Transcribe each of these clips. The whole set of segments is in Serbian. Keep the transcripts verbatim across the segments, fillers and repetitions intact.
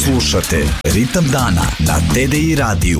Slušate Ritam dana na T D I radiju.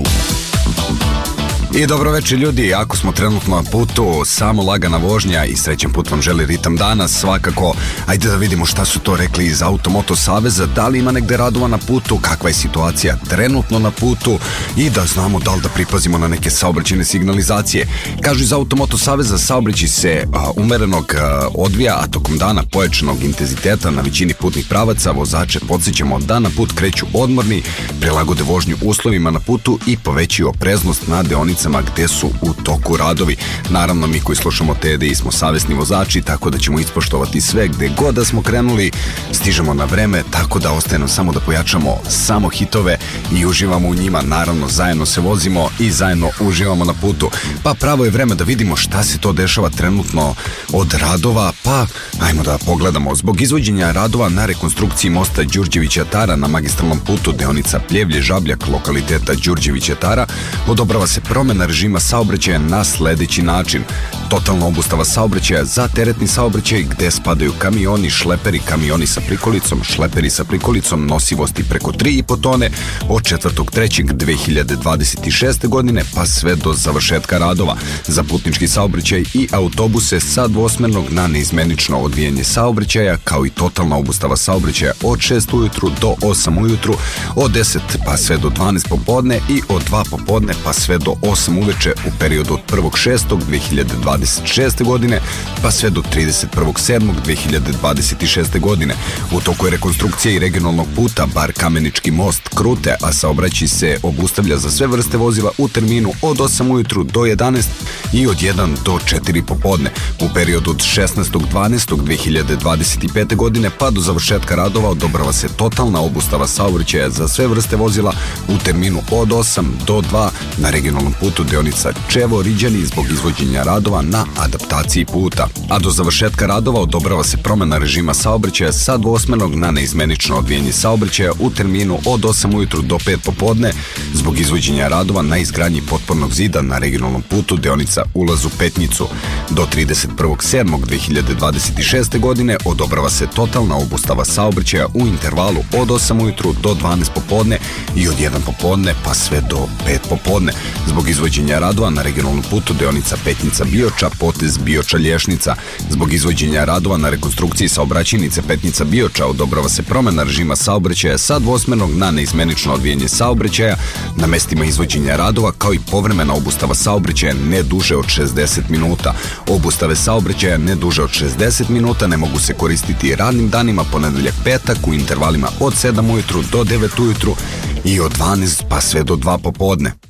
I dobro večer ljudi, ako smo trenutno na putu, samo lagana vožnja i srećan put vam želi Ritam dana. Svakako, ajde da vidimo šta su to rekli iz Automoto saveza, da li ima negde radova na putu, kakva je situacija trenutno na putu i da znamo da li da pripazimo na neke saobraćajne signalizacije. Kažu iz Automoto saveza, saobraćaj se a, umerenog a, odvija, a tokom dana pojačanog intenziteta na većini putnih pravaca. Vozače podsjećamo da na put kreću odmorni, prilagode vožnju uslovima na putu i povećaju opreznost na deonicama gde su u toku radovi. Naravno, mi koji slušamo T D I smo savesni vozači, tako da ćemo ispoštovati sve gde god da smo krenuli, stižemo na vreme, tako da ostaje nam samo da pojačamo samo hitove i uživamo u njima. Naravno, zajedno se vozimo i zajedno uživamo na putu. Pa pravo je vreme da vidimo šta se to dešava trenutno od radova, pa ajmo da pogledamo. Zbog izvođenja radova na rekonstrukciji mosta Đurđević-Jatara na magistralnom putu deonica Pljevlje-Žabljak lokaliteta Đurđević-Jatara odobrava se promena režima saobraćaja na sledeći način. Totalna obustava saobraćaja za teretni saobraćaj gde spadaju kamioni, šleperi, kamioni sa prikolicom, šleperi sa prikolicom nosivosti preko tri i po tone od četvrtog trećeg dve hiljade dvadeset šeste godine pa sve do završetka radova. Za putnički saobraćaj i autobuse sa dvosmernog na neizmenično odvijanje saobraćaja, kao i totalna obustava saobraćaja od šest ujutru do osam ujutru, od deset pa sve do dvanaest popodne i od dva popodne pa sve do osam uveče u periodu od prvog šestog dve hiljade dvadeset šeste godine pa sve do trideset prvog sedmog dve hiljade dvadeset šeste godine. U toku je rekonstrukcija i regionalnog puta Bar Kamenički most Krute, a saobraćaj se obustavlja za sve vrste vozila u terminu od osam ujutru do jedanaest i od jedan do četiri popodne. U periodu od šesnaestog dvanaestog dve hiljade dvadeset pete godine pa do završetka radova odobrava se totalna obustava saobraćaja za sve vrste vozila u terminu od osam do dva na regionalnom putu deonica Čevo-Riđani zbog izvođenja radova na adaptaciji puta. A do završetka radova odobrava se promena režima saobraćaja sa dvosmernog na neizmenično odvijanje saobraćaja u terminu od osam ujutru do pet popodne zbog izvođenja radova na izgradnji potpornog zida na regionalnom putu deonica Ulaz u Petnicu. Do trideset prvog sedmog dve hiljade dvadeset šeste godine odobrava se totalna obustava saobraćaja u intervalu od osam ujutru do dvanaest popodne i od jedan popodne pa sve do pet popodne zbog izvođenja radova na regionalnom putu deonica Petnica-Bioča, potez Bioča-Lješnica. Zbog izvođenja radova na rekonstrukciji saobraćajnice Petnica-Bioča odobrava se promena režima saobraćaja sa dvosmernog na neizmenično odvijanje saobraćaja na mestima izvođenja radova, kao i povremena obustava saobraćaja ne duže od šezdeset minuta. Obustave saobraćaja ne duže od šezdeset minuta ne mogu se koristiti radnim danima ponedeljak petak u intervalima od sedam ujutru do devet ujutru i od dvanaest pa sve do dva popodne.